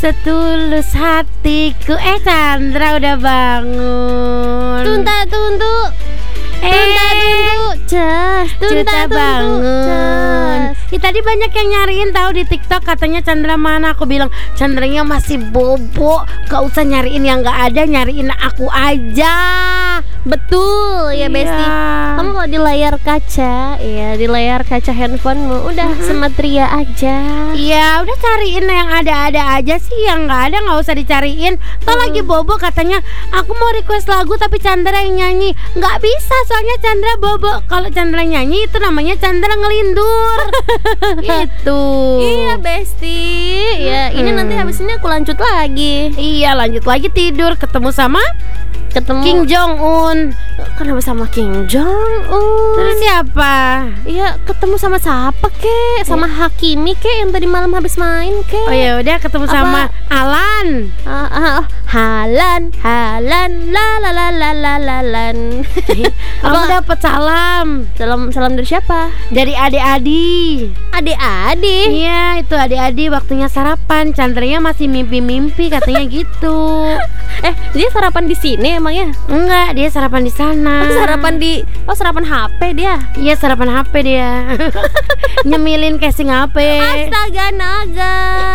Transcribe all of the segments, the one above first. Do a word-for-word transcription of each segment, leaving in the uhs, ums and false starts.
Setulus hatiku. Eh Chandra udah bangun. Tunta tuntu. Eh Tunta tuntu. Cas. Tunta Cita bangun. Cas. Ya, tadi banyak yang nyariin tahu di TikTok, katanya Chandra mana. Aku bilang Chandranya masih bobo, gak usah nyariin yang gak ada, nyariin aku aja. Betul ya Besti. Iya. Kamu kalau di layar kaca, ya di layar kaca handphonemu udah Mhm. semetria aja. Iya, udah cariin yang ada-ada aja sih, yang nggak ada nggak usah dicariin. Toh Hmm. lagi bobo katanya, aku mau request lagu tapi Chandra yang nyanyi. Nggak bisa, soalnya Chandra bobo. Kalau Chandra nyanyi itu namanya Chandra ngelindur. Gitu. Iya Besti. Ya ini Hmm. nanti habis ini aku lanjut lagi. Iya, lanjut lagi tidur, ketemu sama Ketemu Kim Jong Un. Kenapa sama Kim Jong Un? Terus siapa? Iya ketemu sama siapa kek? Sama Hakimi kek yang tadi malam habis main kek? Oh ya udah, ketemu Apa? sama Alan. Ah, ah, oh, Halan, Halan, la la la la la la lan. Kamu Apa? dapet salam Salam salam dari siapa? dari adik-adik. Adik-adik. Iya, itu adik-adik waktunya sarapan. Chandranya masih mimpi-mimpi katanya gitu. Eh dia sarapan di sini emangnya? Enggak, dia sarapan di sana. Oh, sarapan di oh sarapan H P dia. Iya, sarapan H P dia. Nyemilin casing H P. Astaga naga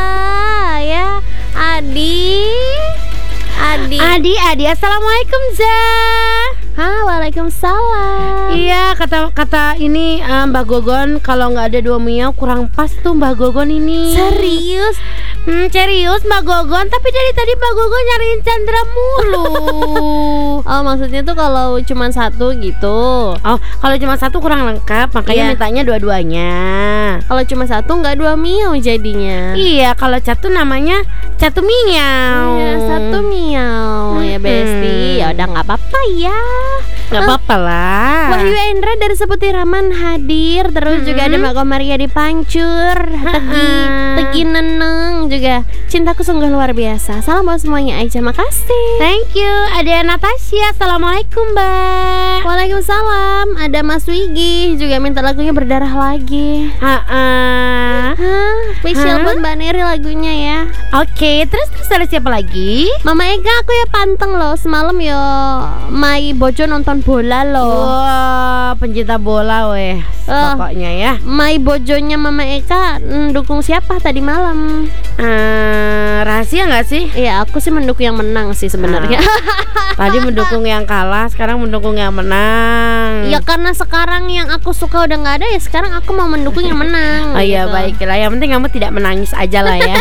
ya. Adi. Adi. Adi, Adi, assalamualaikum Za. Hah, waalaikumsalam. Iya, kata kata ini eh, Mbak Gogon, kalau nggak ada dua miau kurang pas tuh Mbak Gogon ini. Serius? Hmm, serius Mbak Gogon, tapi dari tadi Mbak Gogon nyariin Chandra mulu. Oh maksudnya tuh kalau cuma satu gitu. Oh, kalau cuma satu kurang lengkap, makanya Iya. mintanya dua-duanya. Kalau cuma satu nggak dua miau jadinya. Iya, kalau satu namanya satu miau. Iya, satu miau ya Mm-mm. Besti. Ya udah nggak apa-apa ya. Nggak apa-apa lah. Wahyu Endra dari Seputiraman hadir. Terus juga ada Mm-mm. Mbak Komaria di Pancur. Tegi, Tegi Neneng juga. Cintaku sungguh luar biasa. Salam buat semuanya aja. Makasih. Thank you. Ada Natasha. Assalamualaikum Mbak. Waalaikumsalam. Ada Mas Wigi juga minta lagunya Berdarah Lagi. Ha-ha. Hah, spesial Hah? buat Mbak Neri lagunya ya. Oke, terus terus ada siapa lagi? Mama Ega aku ya panteng loh. Semalam yo Mai Bojo nonton bola loh. Wah, pencinta bola weh. Eh. Pokoknya ya. Mai Bojonya Mama Eka mendukung siapa tadi malam? Eh, rahasia nggak sih? Iya aku sih mendukung yang menang sih sebenarnya. Tadi mendukung yang kalah, sekarang mendukung yang menang. Ya karena sekarang yang aku suka udah nggak ada ya sekarang aku mau mendukung yang menang. Oh iya, gitu. baiklah. Yang penting kamu tidak menangis aja lah ya.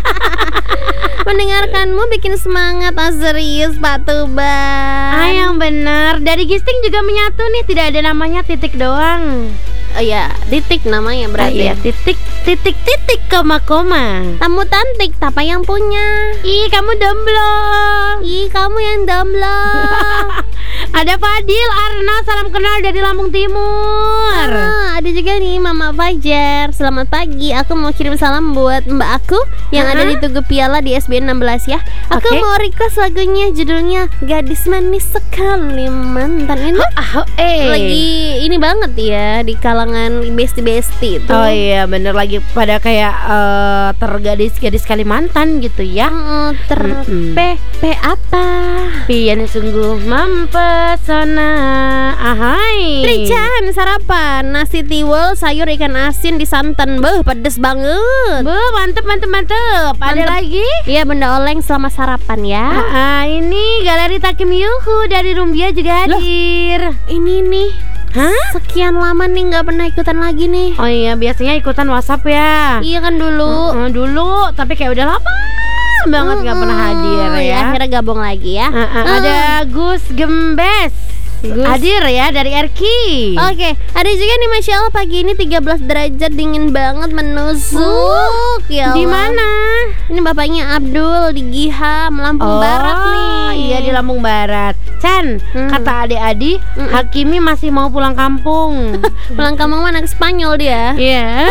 Mendengarkanmu bikin semangat. Ah, serius Pak Tuban. Ah, yang benar. Dari Gisting juga menyatu nih, tidak ada namanya, titik doang. Oh iya titik namanya Ah, berarti iya, ya. titik titik titik koma koma. Tamu cantik apa yang punya? Ih, kamu jomblo. Ih kamu yang jomblo. Ada Fadil Arna, salam kenal dari Lampung Timur. Ah, ada juga nih Mama Fajar. Selamat pagi. Aku mau kirim salam buat Mbak aku yang ada Uh-huh. di Tugu Piala di S B enam belas ya. Aku Oke. mau request lagunya judulnya Gadis Manis Sekali Mantan. Ini Ah, eh. lagi ini banget ya di kalangan besti-besti itu. Oh iya, bener lagi pada kayak eh, tergadis-gadis Kalimantan gitu ya. Mm, ter Mm-mm. P P apa? Pian sungguh mempesona. Ahai. Trican sarapan nasi tiwul sayur ikan asin di santan. Beuh pedes banget. Bu, mantep mantep mantep. Ada Mantep. lagi? Iya benda oleng selama sarapan ya. Ah, ah, ini Galeri Takim Yuhu dari Rumbia juga Loh. hadir. Ini nih Hah? sekian lama nih nggak pernah ikutan lagi nih. Oh iya, biasanya ikutan WhatsApp ya. Iya kan dulu. Mm-mm, dulu, tapi kayak udah lama banget nggak pernah hadir Mm-mm, ya. Akhirnya gabung lagi ya. Ah, ah, Mm. ada Gus Gembes. Gus. Hadir ya dari R K. Oke, ada juga nih Masya Allah pagi ini tiga belas derajat dingin banget menusuk. Ya Di Allah. mana? Ini bapaknya Abdul di Giham, Lampung Barat nih. Iya, di Lampung Barat. Chan, Hmm. kata adik-adik, Mm-mm. Hakimi masih mau pulang kampung. Pulang kampung mana ke Spanyol dia. Iya.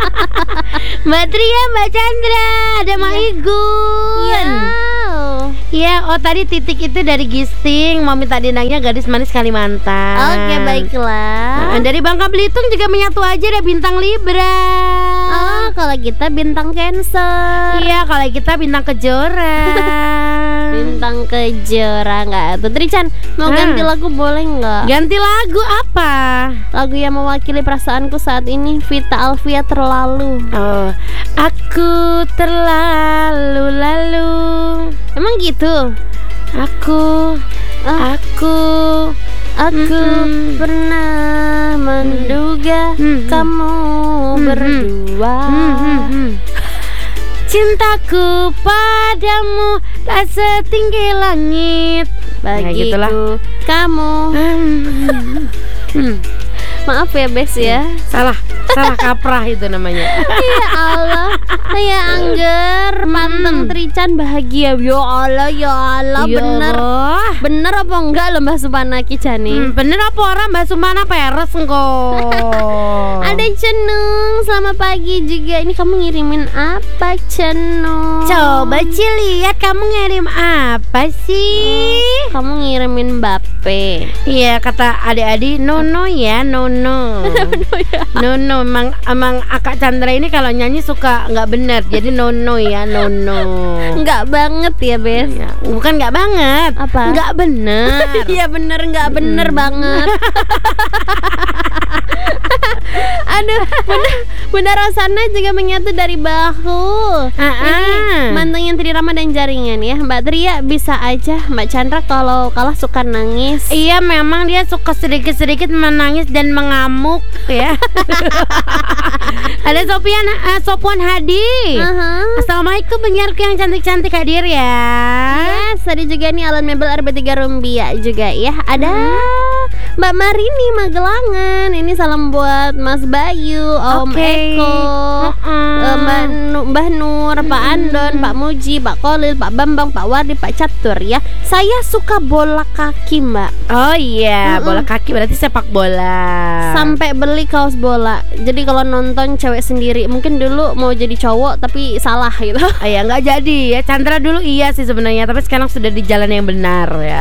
Mbak Tria, Mbak Chandra, ada Mak Igun. Iya. Iya, oh tadi Titik itu dari Gisting, mau minta dinangnya gadis manis Kalimantan. Oke, baiklah. Nah, dari Bangka Belitung juga menyatu aja ada bintang Libra. Oh, kalau kita bintang Cancer. Iya, kalau kita bintang Kejora. Bintang Kejora nggak tuh? Trican, mau Ah. ganti lagu boleh nggak? Ganti lagu apa? Lagu yang mewakili perasaanku saat ini, Vita Alvia Terlalu. Oh, aku terlalu lalu. Emang gitu? Aku, Ah. aku. Aku Mm-mm. pernah menduga Mm-mm. kamu Mm-mm. berdua. Hmm. Cintaku padamu tak setinggi langit. Bagiku Ya, gitulah. kamu. Hmm. Hmm. Maaf ya Bes ya. Salah, salah kaprah itu namanya. Ya Allah, ya Angger, panteng Trican bahagia. Ya Allah, ya Allah, Ya bener. Allah. Bener apa enggak lo Mbak Supana Kicani? Hmm, bener apa orang Mbak Sumana peres engko? Ada Cenung, selamat pagi juga. Ini kamu ngirimin apa Cenung? Coba Ci lihat kamu ngirim apa sih? Kamu ngirimin Bape. Iya kata adik-adik Nono ya Nono. Nono emang emang Akak Chandra ini kalau nyanyi suka nggak bener jadi Nono ya Nono. Enggak banget ya Bes. Ya, bukan nggak banget. Apa? Nggak bener. Iya bener, nggak bener banget. Aduh, bener, Bunda Rosana juga menyatu dari bahu. Ah, Ini ah. mantengin Tri Rama dan jaringan ya. Mbak Tria bisa aja Mbak Chandra kalau kalah suka nangis. Iya memang dia suka sedikit-sedikit menangis dan mengamuk ya. Ada Sopian, uh, Sopwan Hadi. Aha. Assalamualaikum penyiarku yang cantik-cantik hadir ya. Yes, tadi juga nih Alan Mebel R B tiga Rumbia juga ya. Ada Mbak Marini Magelangan. Ini salam buat Mas Bayu, Om Oke. Eko, Mm-mm. eh, Mbak, Nu- Mbah Nur, Pak Andon, Pak Muji, Pak Kolil, Pak Bambang, Pak Wardi, Pak Catur ya. Saya suka bola kaki Mbak. Oh iya, Mm-mm. bola kaki berarti sepak bola. Sampai beli kaos bola. Jadi kalau nonton cewek sendiri, mungkin dulu mau jadi cowok tapi salah gitu. Ah, ya nggak jadi ya. Chandra dulu iya sih sebenarnya, tapi sekarang sudah di jalan yang benar ya.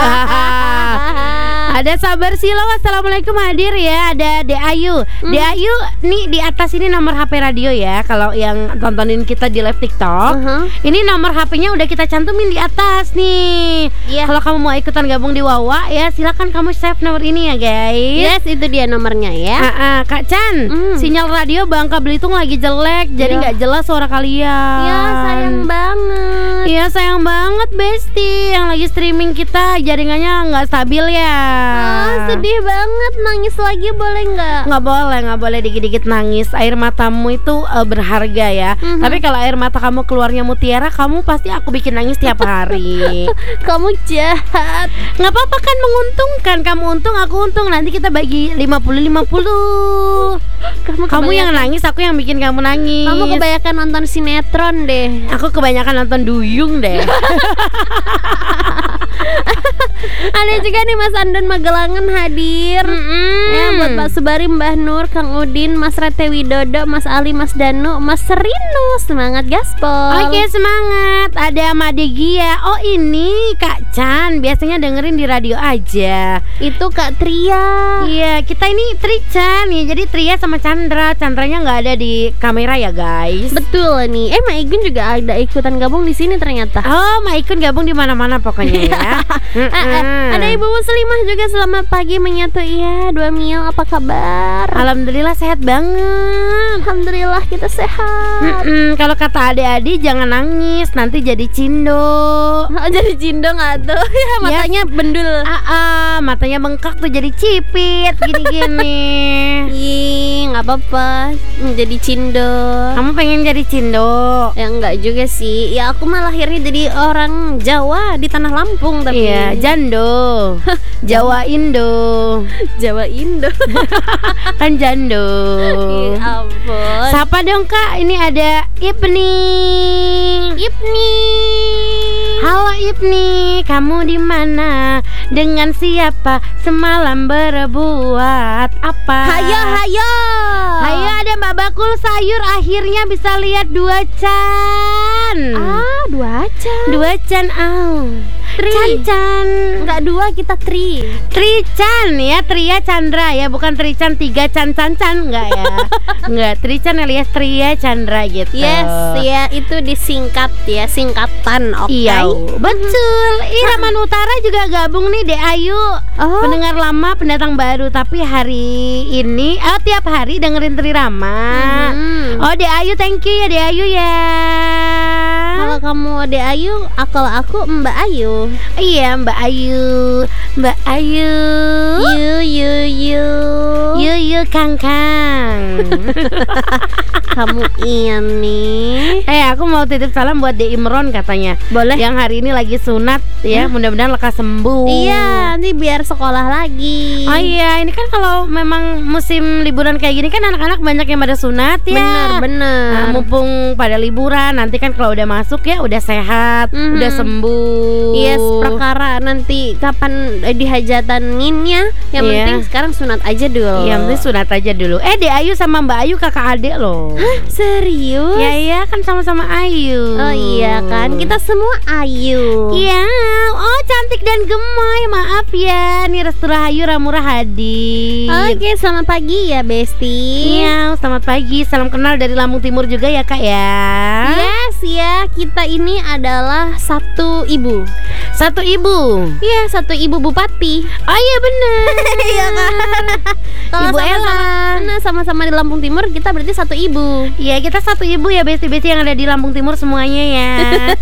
Ada Sabar Silo, assalamualaikum hadir ya. Ada De Ayu, Hmm. De Ayu nih di atas ini nomor H P radio ya. Kalau yang tontonin kita di live TikTok, Uh-huh. ini nomor H P-nya udah kita cantumin di atas nih. Iya. Kalau kamu mau ikutan gabung di Wawa ya, silakan kamu save nomor ini ya guys. Yes, itu dia nomornya ya. Ah, ah, Kak Chan, Mm. sinyal radio Bangka Belitung lagi jelek, jadi Iya. nggak jelas suara kalian. Ya sayang banget. Iya sayang banget Besti, yang lagi streaming kita jaringannya nggak stabil ya. Ah, sedih banget, nangis lagi boleh nggak? Nggak boleh, nggak boleh dikit-dikit nangis. Air matamu itu uh, berharga ya. Mhm. Tapi kalau air mata kamu keluarnya mutiara, kamu pasti aku bikin nangis tiap hari. Kamu jahat. Nggak apa-apa kan, menguntungkan. Kamu untung, aku untung. Nanti kita bagi lima puluh lima puluh. Kamu, Kamu yang kebanyakan- nangis, aku yang bikin kamu nangis. Kamu kebanyakan nonton sinetron deh. Aku kebanyakan nonton Duyung deh. Ada juga nih Mas Andon Magelangan hadir. Ya buat Pak Subari, Mbah Nur, Kang Udin, Mas Rete Widodo, Mas Ali, Mas Danu, Mas Serino. Semangat gaspol. Oke semangat. Ada Made Gia. Oh ini Kak Chan, biasanya dengerin di radio aja. Itu Kak Tria. Iya, kita ini Trichan ya. Jadi Tria sama Chandra. Chandranya nggak ada di kamera ya guys. Betul nih. Eh, Maigun juga ada ikutan gabung di sini ternyata. Oh, Maikun gabung di mana-mana pokoknya ya. Ah, ah, ada Ibu Muslimah juga, selamat pagi menyatu. Iya, dua mil, apa kabar? Alhamdulillah sehat banget. Alhamdulillah kita sehat. Mm-mm, kalau kata adik-adik jangan nangis, nanti jadi cindo. Oh, jadi cindo nggak tuh? Ya, matanya bendul. Ah, ah, matanya bengkak tuh jadi cipit gini-gini. Ih, nggak apa-apa. Jadi cindo. Kamu pengen jadi cindo? Ya enggak juga sih. Ya aku mah lahirnya jadi orang Jawa di tanah Lampung tapi. Iya, jando. Jawa Indo. Jawa Indo. Kan jando. Ya ampun. Siapa dong Kak? Ini ada Ibni. Ibni. Halo Ibni, kamu di mana? Dengan siapa semalam berbuat apa? Hayo hayo. Hayo, ada Mbak Bakul sayur, akhirnya bisa lihat dua Chan. Ah, dua Chan. Chan. Dua Chan. Oh. Tri. Chan Chan. Enggak dua, kita Tri. Tri Chan ya, Tria Chandra ya, bukan Tri Chan tiga Chan Chan Chan enggak ya. Enggak, Tri Chan alias Tria Chandra gitu. Yes, ya itu disingkat ya, singkatan. Oke. Iya, betul. Iraman Utara juga gabung nih, Dek Ayu. Oh. Pendengar lama, pendatang baru, tapi hari ini oh tiap hari dengerin Tri Rama. Mhm. Oh, Dek Ayu, thank you ya Dek Ayu ya. Kalau kamu Dek Ayu, kalau aku Mbak Ayu. Iya, Mbak Ayu. Mbak Ayu. Yu yu yu. Yu yu Kang Kang. Kamu ini. Eh, aku mau titip salam buat De Imron katanya. Boleh. Yang hari ini lagi sunat ya, Hah? mudah-mudahan lekas sembuh. Iya, nanti biar sekolah lagi. Oh iya, ini kan kalau memang musim liburan kayak gini kan anak-anak banyak yang pada sunat ya. Bener bener. Nah, mumpung pada liburan, nanti kan kalau udah masuk ya udah sehat, Mhm. udah sembuh. Yes, perkara nanti kapan eh, dihajataninnya. Yang Iya. penting sekarang sunat aja dulu. Yang penting sunat aja dulu. Eh, De Ayu sama Mbak Ayu kakak adik loh. Serius? Ya iya kan sama-sama Ayu. Oh iya kan, kita semua Ayu. Iya, oh cantik dan gemoy. Maaf ya, nih Restu Rahayu Ramura hadir. Oke, selamat pagi ya Besti. Iya, selamat pagi. Salam kenal dari Lampung Timur juga ya kak ya. Yes ya, kita ini adalah satu ibu. Satu ibu. Iya, satu ibu bupati. Oh iya bener. Iya kan? Kalau Ibu sama-sama, Ella. nah, sama-sama di Lampung Timur, kita berarti satu ibu. Iya, kita satu ibu ya besti-besti yang ada di Lampung Timur semuanya ya.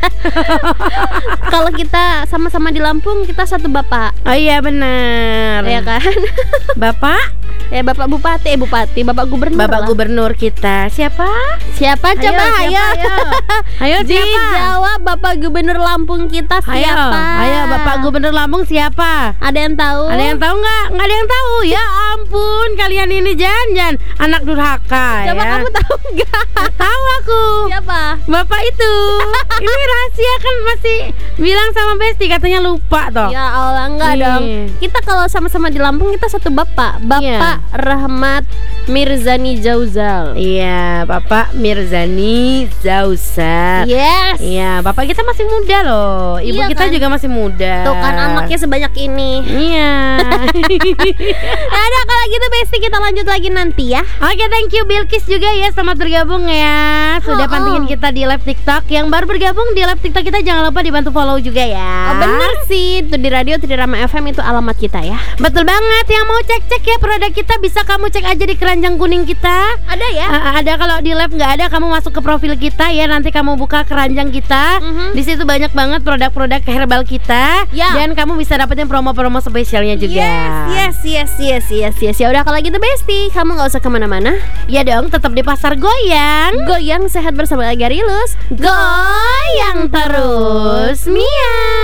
Kalau kita sama-sama di Lampung, kita satu bapak. Oh iya bener. Ya kan? Bapak? Ya bapak bupati, eh bupati, bapak gubernur. Bapak lah. gubernur kita. Siapa? Siapa coba? Ayo, Ayo. siapa, ayo. Ayo siapa? Dijawab bapak gubernur Lampung kita Ayo, siapa? ayo Bapak Gubernur Lampung siapa? Ada yang tahu? Ada yang tahu nggak? Nggak ada yang tahu. Ya ampun, kalian ini jangan anak durhaka. Coba ya. kamu tahu nggak? Tahu aku. Siapa? Bapak itu. Ini rahasia kan masih bilang sama Besti katanya lupa toh. Ya Allah, enggak Iya. dong. Kita kalau sama-sama di Lampung kita satu bapak. Bapak Rahmat Mirzani Jauzal. Iya, Bapak Mirzani Zausar. Yes. Iya, Bapak kita masih muda loh. Ibu Iya kita kan? juga masih muda. Tuh kan anaknya sebanyak ini. Iya. Ya udah kalau gitu Besti kita lanjut lagi nanti ya. Oke, thank you Bilkis juga ya, selamat bergabung ya. Sudah Oh, pantengin oh. kita di live TikTok. Yang baru bergabung di live TikTok kita jangan lupa dibantu follow juga ya. Oh bener sih, itu di radio Tri Rama F M itu alamat kita ya. Betul banget. Yang mau cek-cek ya produk kita bisa kamu cek aja di keranjang kuning kita. Ada ya? Uh, ada, kalau di live nggak ada kamu masuk ke profil kita ya, nanti kamu buka keranjang kita. Mhm. Di situ banyak banget produk-produk herbal kita. Ya. Dan kamu bisa dapetin promo-promo spesialnya juga. Yes, yes, yes, yes, yes, yes. Ya udah kalau gitu Besti, kamu nggak usah kemana-mana. Ya dong, tetap di pasar goyang. Goyang sehat bersama Garilus. Goyang terus, Mia.